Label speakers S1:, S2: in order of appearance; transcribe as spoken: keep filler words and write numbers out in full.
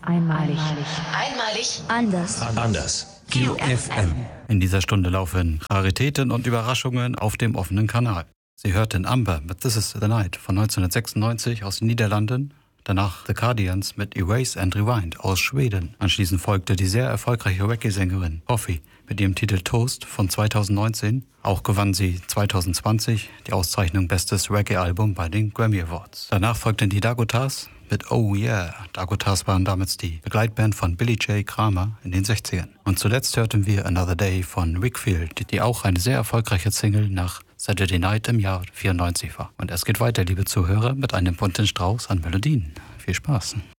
S1: Einmalig. Einmalig. Anders.
S2: Anders. Q F M.
S3: In dieser Stunde laufen Raritäten und Überraschungen auf dem offenen Kanal. Sie hörten Amber mit This Is the Night von neunzehnhundertsechsundneunzig aus den Niederlanden. Danach The Cardigans mit Erase and Rewind aus Schweden. Anschließend folgte die sehr erfolgreiche Reggae-Sängerin Coffee mit ihrem Titel Toast von zweitausendneunzehn. Auch gewann sie zweitausendzwanzig die Auszeichnung Bestes Reggae-Album bei den Grammy Awards. Danach folgten die Dakotas mit Oh Yeah. Dakotas waren damals die Begleitband von Billy J. Kramer in den sechzigern. Und zuletzt hörten wir Another Day von Wakefield, die auch eine sehr erfolgreiche Single nach Saturday Night im Jahr vierundneunzig war. Und es geht weiter, liebe Zuhörer, mit einem bunten Strauß an Melodien. Viel Spaß.